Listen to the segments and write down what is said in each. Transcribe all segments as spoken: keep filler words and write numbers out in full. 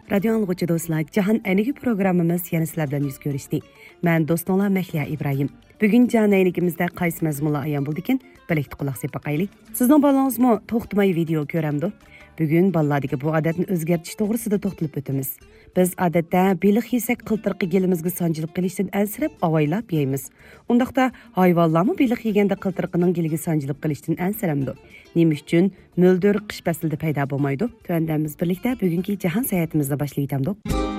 Radio anlıqçı dostlar, Cahan Enigi programımız yana sizlar bilan yuz ko'rishdi. Men do'stinglar Mahliya İbrahim. Bugun Cahan Enigimizda qaysi mazmunlar ayon bo'ldikin, birlikda quloq sepib boqaylik. Sizning bolangizmi to'xtamay video ko'ramdi? Bugun bolalardagi bu odatni o'zgartirish to'g'risida to'xtalib o'tamiz. Biz odatda beliq yesak qiltirqi gelimizga sanjilib qilishdan ansirab avaylab yeymiz. Undaqda hayvonlarmi beliq yeganda qiltirqining geliga sanjilib qilishdan ansiramdi. Nima uchun mo'ldir qish faslida paydo bo'lmaydi? Tuandamiz birlikda bugungi jahon sayohatimizni boshlaytamdik.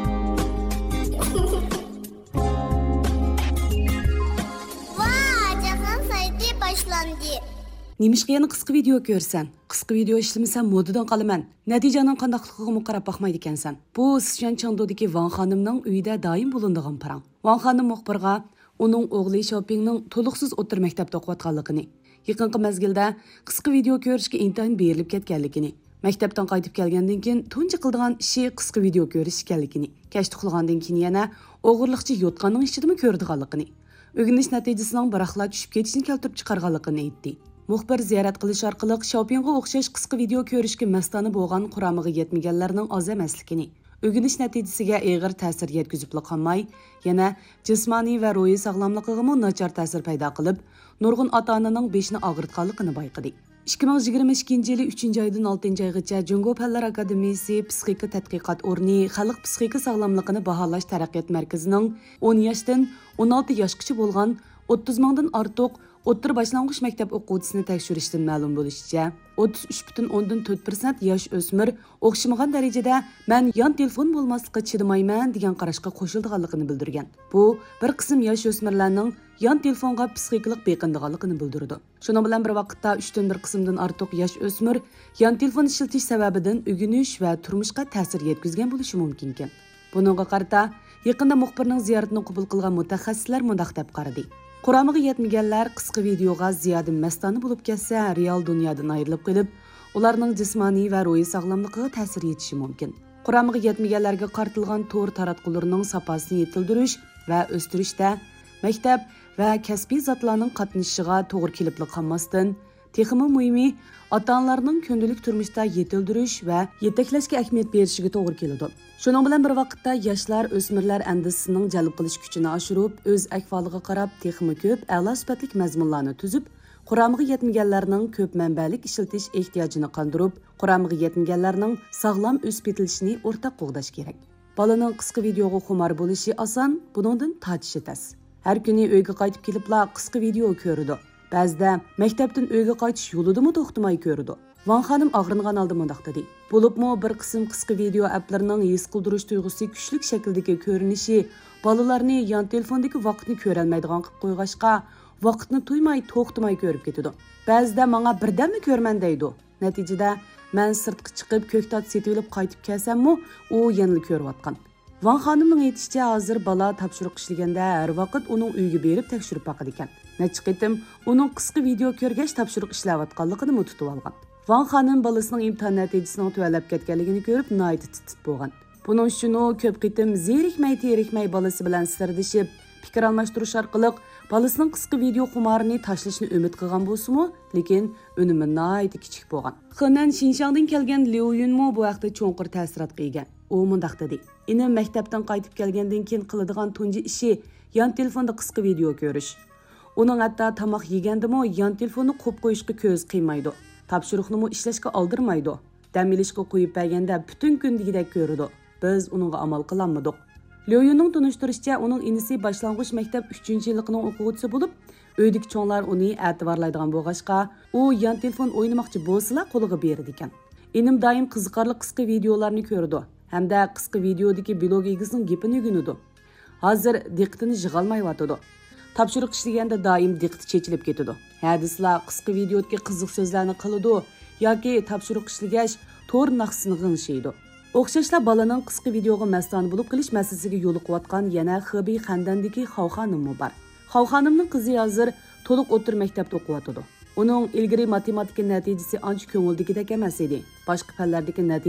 Немишqa yana qisqa video ko'rsan, qisqa video ishlamasan modadan qolaman. Natijaning qandaqligiga qarab baxmaydi ekansan. Bu Sichuan-Chengdudagi Wang xonimning uyida doim bo'linadigan parang. Wang xonim muxbirga uning o'g'li Shoppingning to'liqsiz o'tir maktabda o'qiyotganligini, yaqinqi mezgilda qisqa video ko'rishga intayin berilib ketganligini, maktabdan qaytib kelgandan keyin tunji qildigan ishi qisqa video ko'rish ekanligini, kashta qilgandan keyin yana o'g'irliqchi yotqanning ishidimi ko'rdiganligini, o'rganish natijasining biraqla tushib ketishini keltirib chiqarganligini aytdi. Muxbir ziyorat qilish orqali Shoppingga o'xshash qisqa video ko'rishga mastona bo'lgan quramiga yetmaganlarning oz emasligini, o'rganish natijasiga og'ir ta'sir yetkazib qolmay, yana jismoniy va ruhiy sog'lomligiga nachar ta'sir paydo qilib, nurg'un ota-onaning beshini og'ritganligini bayqadi. ikki ming yigirma ikkinchi yili uchinchi oydan oltinchi oygacha Jungo Fanlar Akademiyasi Psixika tadqiqot o'rni xalq psixika sog'lomligini baholash taraqqiyot markazining o'n yoshdan o'n olti yoshgacha bo'lgan o'ttiz mingdan ortiq o'ttir boshlang'ich maktab o'quvchisini tekshirishdan ma'lum bo'lishicha, o'ttiz uch butun o'ndan to'rt foiz yosh o'smir o'xshamagan darajada "men yon telefon bo'lmaslikka chidamayman" degan qarashga qo'shilganligini bildirgan. Bu bir qism yosh o'smirlarning yon telefonga psixikalik beqindiganligini bildirdi. Shuning bilan bir vaqtda uch dan bir qismdan ortiq yosh o'smir yon telefon ishlatish sababidan o'rganish va turmushga ta'sir yetkazgan bo'lishi mumkin ekan. Buningga qarata yaqinda muxbirning ziyoratini qabul qilgan mutaxassislar mundaq deb qaradi. Quramiga yetmaganlar qisqa videoga ziyoda mastona bo'lib ketsa, real dunyodan ayrilib qolib, ularning jismoniy va ruhiy sog'lomligiga ta'sir yetishi mumkin. Quramiga yetmaganlarga qartilgan to'r taratqularning safosini yetildirish va o'stirishda maktab va kasbiy zotlarning qatnashishiga to'g'ri kelib qolmasdan, texmi muhimi ota-onalarning kundalik turmushda yetildirish va yetaklashga ahamiyat berishiga to'g'ri keladi. Shuning bilan bir vaqtda yoshlar o'smirlar andisining jalb qilish kuchini oshirib, o'z ahvoliga qarab texmi ko'p a'lo sifatli mazmunlarni tuzib, quramiga yetmaganlarning ko'p manbalik ishlatish ehtiyojini qondirib, quramiga yetmaganlarning sog'lom o'sib yetilishini o'rtaq qo'g'dash kerak. Bolaning qisqa videoga xumor bo'lishi oson, buningdan tachishi tas. Har kuni uyga qaytib kelibla qisqa video ko'rdi. Ba'zida maktabdan uyga qaytish yo'lidami to'xtamay ko'rdi. Wang xonim og'ringan oldi mundaq dedi. Bo'libmi bir qism qisqa video applarining his qildirish tuyg'usi kuchli shakldagi ko'rinishi bolalarni yon telefondagi vaqtni ko'rolmaydigan qilib qo'yg'ashqa, vaqtni to'ymay to'xtamay ko'rib ketadi. Ba'zida menga birdamni ko'rman deydi. Natijada men sirtga chiqib ko'ktat setib olib qaytib kelsam-mu, u yana ko'rayotgan. Wang xonimning aytishicha, hozir bola topshiriq ishlaganda har vaqt uning uyiga berib tekshirib boqadi ekan. Necha qitim uning qisqa video ko'rgach topshiriq ishlayotganligini tutib olgan. Wang xonim bolasining imtihon natijasining tuvalab ketganligini ko'rib, noyat titib bo'lgan. Buning uchun u ko'p qitim zerikmay terikmay bolasi bilan sirdishib, fikr almashtirish orqali bolasining qisqa video xumorini tashlashni umid qilgan bo'lsa-mu, lekin unumi noyat kichik bo'lgan. Xenan Xinjiangdan kelgan Liu Yunmo bu vaqtda cho'nqir ta'sirot qilgan. U mundaq dedi: "Inim maktabdan qaytib kelgandan keyin qiladigan tunji ishi yon telefonda qisqa video ko'rish. Uning hatto tomoq yegandimi yon telefonni qo'yib qo'yishga ko'z qiymaydi. Topshiriqni ishlashga oldirmaydi. Dam olishga qo'yib berganda butun kun degidek ko'rdi. Biz uningga amal qilolmadik." Lyoyuning tunishtirishicha, uning inisi boshlang'ich maktab uchinchi yilining o'quvchisi bo'lib, uydagi cho'nglar uni e'tiborlaydigan bo'lg'achqa, u yon telefon o'ynamoqchi bo'lsa, qo'liga berdi ekan. Inim doim qiziqarli qisqa videolarni ko'rdi, hamda qisqa videodagi blog egasining gapini o'rganadi. Hozir diqqatini yig'olmayotdi. Topshiriq ishlaganda doim diqqati chechilib ketadi. Hadislar qisqa videodagi qiziq so'zlarni qiladi yoki topshiriq ishlagach to'r naqsini g'ingshaydi. O'xshashla bolaning qisqa videoga mastona bo'lib qilish masalasiga yo'l qo'yotgan yana Xibey Xandandagi Xav xonim bor. Xav xonimning qizi hozir to'liq o'tir maktabda o'qiyotdi. Uning ilgari matematika natijasi ancha ko'ngildagidek emas edi. Boshqa fanlardagi natija